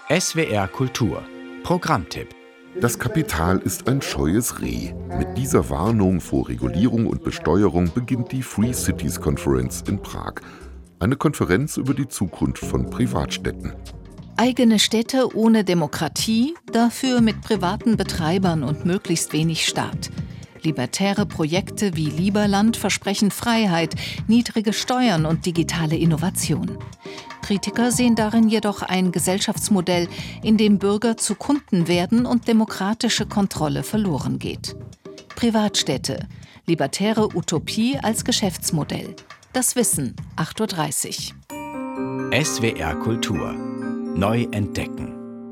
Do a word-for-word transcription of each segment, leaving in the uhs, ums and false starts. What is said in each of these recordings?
S W R Kultur Programmtipp. Das Kapital ist ein scheues Reh. Mit dieser Warnung vor Regulierung und Besteuerung beginnt die Free Cities Conference in Prag. Eine Konferenz über die Zukunft von Privatstädten. Eigene Städte ohne Demokratie, dafür mit privaten Betreibern und möglichst wenig Staat. Libertäre Projekte wie Lieberland versprechen Freiheit, niedrige Steuern und digitale Innovation. Kritiker sehen darin jedoch ein Gesellschaftsmodell, in dem Bürger zu Kunden werden und demokratische Kontrolle verloren geht. Privatstädte, libertäre Utopie als Geschäftsmodell. Das Wissen, acht Uhr dreißig. S W R Kultur. Neu entdecken.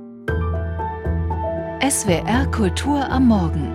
S W R Kultur am Morgen.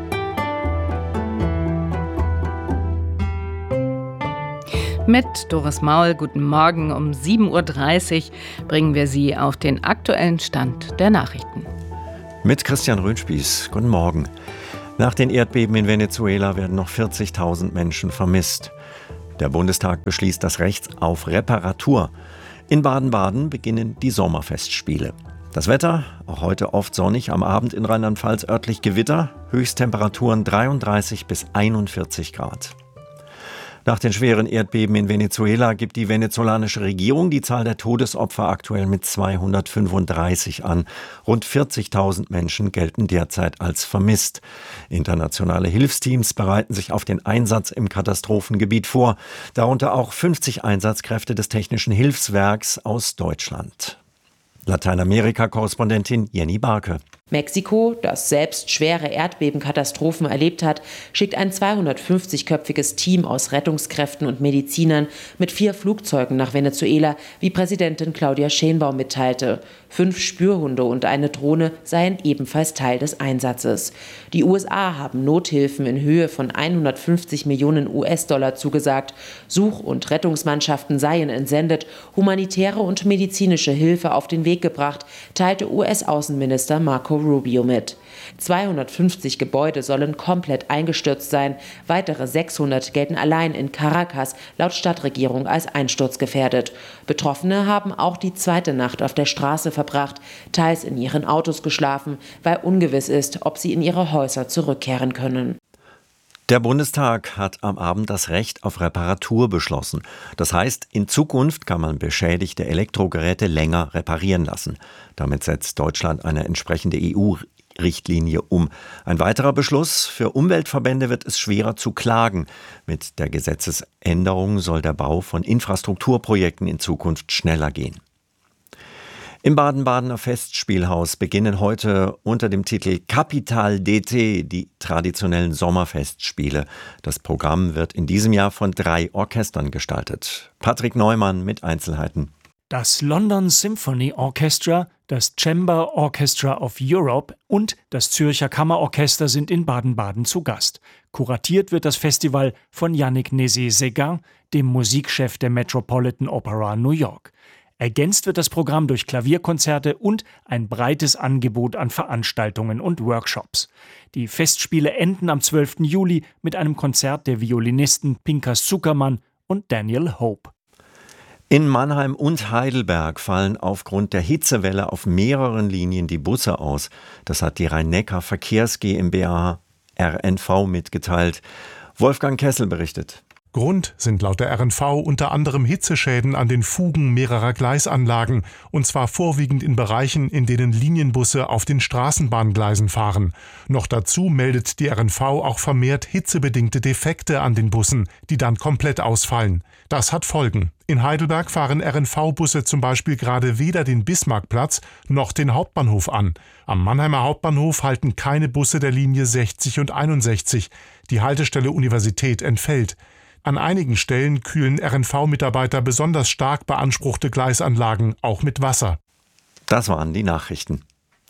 Mit Doris Maul, guten Morgen. Um sieben Uhr dreißig bringen wir Sie auf den aktuellen Stand der Nachrichten. Mit Christian Röhnspieß, guten Morgen. Nach den Erdbeben in Venezuela werden noch vierzigtausend Menschen vermisst. Der Bundestag beschließt das Recht auf Reparatur. In Baden-Baden beginnen die Sommerfestspiele. Das Wetter, auch heute oft sonnig, am Abend in Rheinland-Pfalz örtlich Gewitter, Höchsttemperaturen dreiunddreißig bis einundvierzig Grad. Nach den schweren Erdbeben in Venezuela gibt die venezolanische Regierung die Zahl der Todesopfer aktuell mit zweihundertfünfunddreißig an. Rund vierzigtausend Menschen gelten derzeit als vermisst. Internationale Hilfsteams bereiten sich auf den Einsatz im Katastrophengebiet vor, darunter auch fünfzig Einsatzkräfte des Technischen Hilfswerks aus Deutschland. Lateinamerika-Korrespondentin Jenny Barke. Mexiko, das selbst schwere Erdbebenkatastrophen erlebt hat, schickt ein zweihundertfünfzigköpfiges Team aus Rettungskräften und Medizinern mit vier Flugzeugen nach Venezuela, wie Präsidentin Claudia Sheinbaum mitteilte. Fünf Spürhunde und eine Drohne seien ebenfalls Teil des Einsatzes. Die U S A haben Nothilfen in Höhe von hundertfünfzig Millionen U S-Dollar zugesagt. Such- und Rettungsmannschaften seien entsendet, humanitäre und medizinische Hilfe auf den Weg gebracht, teilte U S-Außenminister Marco Rubio mit. zweihundertfünfzig Gebäude sollen komplett eingestürzt sein. Weitere sechshundert gelten allein in Caracas laut Stadtregierung als einsturzgefährdet. Betroffene haben auch die zweite Nacht auf der Straße verbracht, teils in ihren Autos geschlafen, weil ungewiss ist, ob sie in ihre Häuser zurückkehren können. Der Bundestag hat am Abend das Recht auf Reparatur beschlossen. Das heißt, in Zukunft kann man beschädigte Elektrogeräte länger reparieren lassen. Damit setzt Deutschland eine entsprechende E U-Richtlinie um. Ein weiterer Beschluss: Für Umweltverbände wird es schwerer zu klagen. Mit der Gesetzesänderung soll der Bau von Infrastrukturprojekten in Zukunft schneller gehen. Im Baden-Badener Festspielhaus beginnen heute unter dem Titel Capital D T die traditionellen Sommerfestspiele. Das Programm wird in diesem Jahr von drei Orchestern gestaltet. Patrick Neumann mit Einzelheiten. Das London Symphony Orchestra, das Chamber Orchestra of Europe und das Zürcher Kammerorchester sind in Baden-Baden zu Gast. Kuratiert wird das Festival von Yannick Nézet-Séguin, dem Musikchef der Metropolitan Opera New York. Ergänzt wird das Programm durch Klavierkonzerte und ein breites Angebot an Veranstaltungen und Workshops. Die Festspiele enden am zwölften Juli mit einem Konzert der Violinisten Pinkas Zuckermann und Daniel Hope. In Mannheim und Heidelberg fallen aufgrund der Hitzewelle auf mehreren Linien die Busse aus. Das hat die Rhein-Neckar-Verkehrs GmbH R N V mitgeteilt. Wolfgang Kessel berichtet. Grund sind laut der R N V unter anderem Hitzeschäden an den Fugen mehrerer Gleisanlagen, und zwar vorwiegend in Bereichen, in denen Linienbusse auf den Straßenbahngleisen fahren. Noch dazu meldet die R N V auch vermehrt hitzebedingte Defekte an den Bussen, die dann komplett ausfallen. Das hat Folgen. In Heidelberg fahren R N V-Busse zum Beispiel gerade weder den Bismarckplatz noch den Hauptbahnhof an. Am Mannheimer Hauptbahnhof halten keine Busse der Linie sechzig und einundsechzig. Die Haltestelle Universität entfällt. An einigen Stellen kühlen R N V-Mitarbeiter besonders stark beanspruchte Gleisanlagen auch mit Wasser. Das waren die Nachrichten.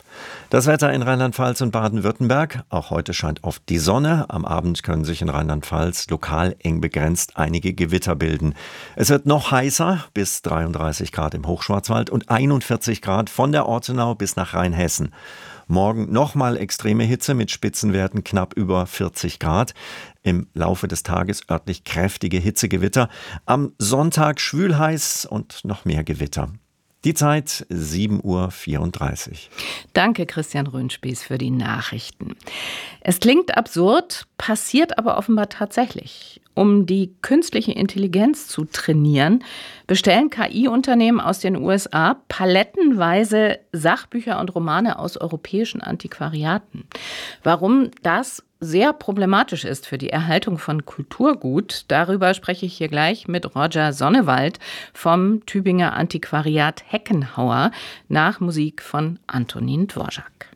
Das Wetter in Rheinland-Pfalz und Baden-Württemberg. Auch heute scheint oft die Sonne. Am Abend können sich in Rheinland-Pfalz lokal eng begrenzt einige Gewitter bilden. Es wird noch heißer, bis dreiunddreißig Grad im Hochschwarzwald und einundvierzig Grad von der Ortenau bis nach Rheinhessen. Morgen nochmal extreme Hitze mit Spitzenwerten knapp über vierzig Grad. Im Laufe des Tages örtlich kräftige Hitzegewitter. Am Sonntag schwül heiß und noch mehr Gewitter. Die Zeit sieben Uhr vierunddreißig. Danke, Christian Röhnspieß, für die Nachrichten. Es klingt absurd, passiert aber offenbar tatsächlich. Um die künstliche Intelligenz zu trainieren, bestellen K I-Unternehmen aus den U S A palettenweise Sachbücher und Romane aus europäischen Antiquariaten. Warum das sehr problematisch ist für die Erhaltung von Kulturgut, darüber spreche ich hier gleich mit Roger Sonnewald vom Tübinger Antiquariat Heckenhauer nach Musik von Antonin Dvorak.